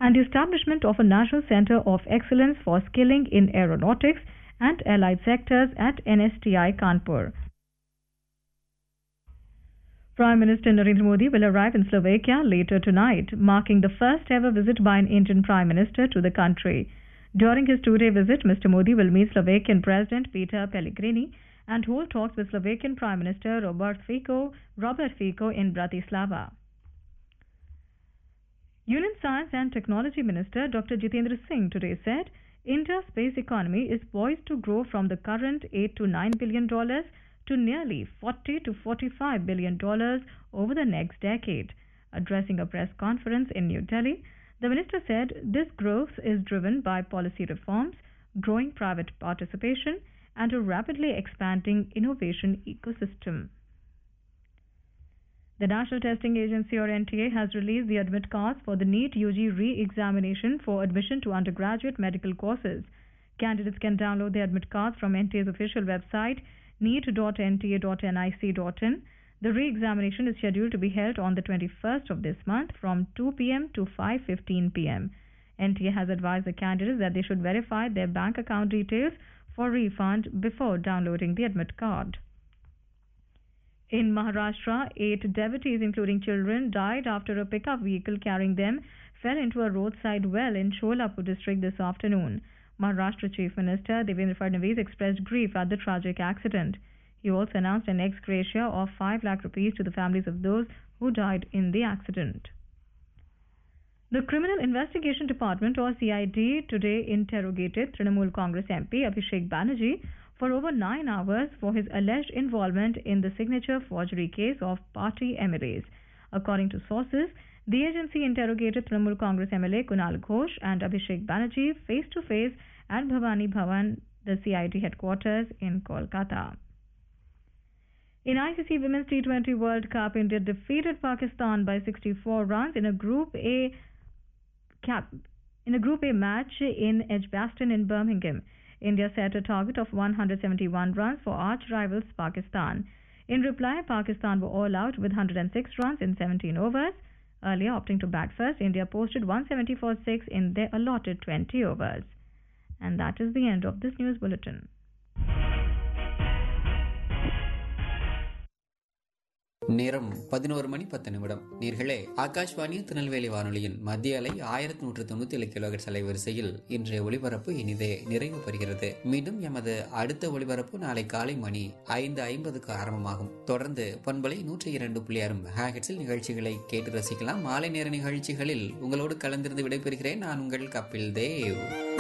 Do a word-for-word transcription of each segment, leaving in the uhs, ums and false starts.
and the establishment of a National Center of Excellence for Skilling in Aeronautics and Allied Sectors at N S T I Kanpur. Prime Minister Narendra Modi will arrive in Slovakia later tonight, marking the first ever visit by an Indian Prime Minister to the country. During his two-day visit, Mister Modi will meet Slovakian President Peter Pellegrini and hold talks with Slovakian Prime Minister Robert Fico, Robert Fico in Bratislava. Union Science and Technology Minister Doctor Jitendra Singh today said India's space economy is poised to grow from the current eight to nine billion dollars to nearly forty to forty-five billion dollars over the next decade. Addressing a press conference in New Delhi, the minister said this growth is driven by policy reforms, growing private participation, and a rapidly expanding innovation ecosystem. The National Testing Agency, or N T A, has released the admit cards for the NEET U G re-examination for admission to undergraduate medical courses. Candidates can download the admit cards from N T A's official website, neet dot n t a dot nic dot in. The re-examination is scheduled to be held on the twenty-first of this month from two p m to five fifteen p m N T A has advised the candidates that they should verify their bank account details for refund before downloading the admit card. In Maharashtra, eight devotees, including children, died after a pickup vehicle carrying them fell into a roadside well in Sholapur district this afternoon. Maharashtra Chief Minister Devendra Fadnavis expressed grief at the tragic accident. He also announced an ex gratia of five lakh rupees to the families of those who died in the accident. The Criminal Investigation Department, or C I D, today interrogated Trinamool Congress M P Abhishek Banerjee for over nine hours for his alleged involvement in the signature forgery case of party M L As. According to sources, the agency interrogated Trinamool Congress M L A Kunal Ghosh and Abhishek Banerjee face-to-face at Bhavani Bhavan, the C I D headquarters in Kolkata. In I C C Women's T twenty World Cup, India defeated Pakistan by sixty-four runs in a Group A cap in a Group A match in Edgbaston in Birmingham. India set a target of one hundred seventy-one runs for arch rivals Pakistan. In reply, Pakistan were all out with one hundred six runs in seventeen overs. Earlier, opting to bat first, India posted one seventy for six in their allotted twenty overs. And that is the end of this news bulletin. நேரம் பதினோரு மணி பத்து நிமிடம். நேர்களே, ஆகாஷ்வாணி திருநெல்வேலி வானொலியின் மத்திய அலை ஆயிரத்தி நூற்று தொண்ணூத்தி ஏழு கிலோஹெர்ட்ஸ் அலைவரிசையில் இன்றைய ஒளிபரப்பு இனிதே நிறைவு பெறுகிறது. மீண்டும் எமது அடுத்த ஒளிபரப்பு நாளை காலை மணி ஐந்து ஐம்பதுக்கு ஆரம்பமாகும். தொடர்ந்து பண்பலை நூற்றி இரண்டு புள்ளி ஆறு மெகாஹெர்ட்ஸில் நிகழ்ச்சிகளை கேட்டு ரசிக்கலாம். மாலை நேர நிகழ்ச்சிகளில் உங்களோடு கலந்திருந்து விடைபெறுகிறேன். நான் உங்கள் கபில் தேவ்.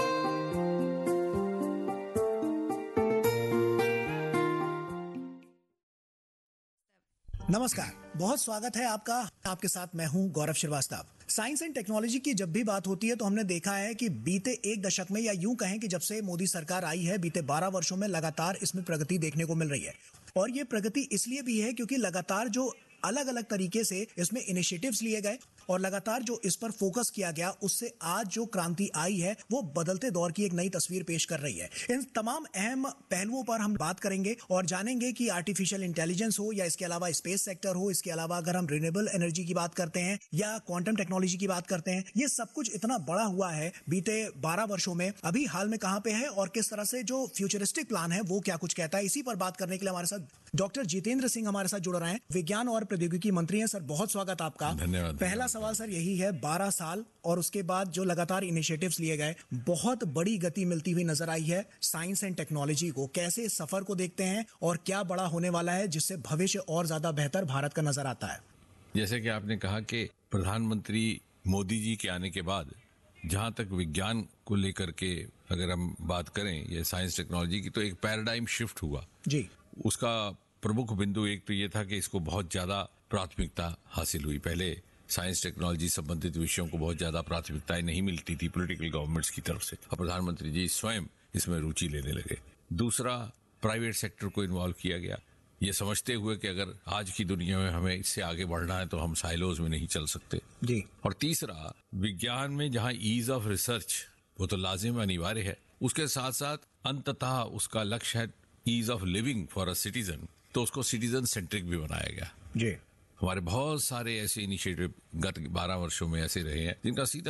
नमस्कार, बहुत स्वागत है आपका। आपके साथ मैं हूं गौरव श्रीवास्तव। साइंस एंड टेक्नोलॉजी की जब भी बात होती है तो हमने देखा है कि बीते एक दशक में, या यूं कहें कि जब से मोदी सरकार आई है, बीते बारह वर्षों में लगातार इसमें प्रगति देखने को मिल रही है। और ये प्रगति इसलिए भी है क्योंकि लगातार जो अलग अलग तरीके से इसमें इनिशिएटिव्स लिए गए और लगातार जो इस पर फोकस किया गया, उससे आज जो क्रांति आई है वो बदलते दौर की एक नई तस्वीर पेश कर रही है। इन तमाम अहम पहलुओं पर हम बात करेंगे और जानेंगे कि आर्टिफिशियल इंटेलिजेंस हो या इसके अलावा स्पेस सेक्टर हो, इसके अलावा अगर हम रिन्यूएबल एनर्जी की बात करते हैं या क्वांटम टेक्नोलॉजी की बात करते हैं, ये सब कुछ इतना बड़ा हुआ है बीते बारह वर्षों में। अभी हाल में कहां पे है और किस तरह से जो फ्यूचरिस्टिक प्लान है वो क्या कुछ कहता है, इसी पर बात करने के लिए हमारे साथ डॉक्टर जितेंद्र सिंह हमारे साथ जुड़ रहे हैं, विज्ञान और प्रौद्योगिकी मंत्री हैं। सर, बहुत स्वागत आपका। धन्यवाद। पहला सवाल सर यही है, बारह साल और उसके बाद जो लगातार इनिशिएटिव्स लिए गए, बहुत बड़ी गति मिलती हुई नजर आई है साइंस एंड टेक्नोलॉजी को। कैसे इस सफर को देखते हैं और क्या बड़ा होने वाला है जिससे भविष्य और ज्यादा बेहतर भारत का नजर आता है? जैसे कि आपने कहा कि प्रधानमंत्री मोदी जी के आने के बाद जहां तक विज्ञान को लेकर के अगर हम बात करें, ये साइंस टेक्नोलॉजी की, तो एक पैराडाइम शिफ्ट हुआ जी। उसका प्रमुख बिंदु एक तो ये था कि इसको बहुत ज्यादा प्राथमिकता हासिल हुई। पहले साइंस टेक्नोलॉजी संबंधित विषयों को बहुत ज्यादा प्राथमिकताएं नहीं मिलती थी पॉलिटिकल गवर्नमेंट्स की तरफ से, और प्रधानमंत्री जी स्वयं इसमें रुचि लेने लगे। दूसरा, प्राइवेट सेक्टर को इन्वॉल्व किया गया, ये समझते हुए कि अगर आज की दुनिया में हमें इससे आगे बढ़ना है तो हम साइलोज में नहीं चल सकते जी। और तीसरा, विज्ञान में जहां ईज ऑफ रिसर्च वो तो लाजिम अनिवार्य है, उसके साथ साथ अंततः उसका लक्ष्य है ease of living for a citizen, तो उसको सिटीजन सेंट्रिक भी बनाया गया जी। हमारे बहुत सारे ऐसे इनिशिएटिव गत बारह वर्षों में ऐसे रहे हैं जिनका सीधा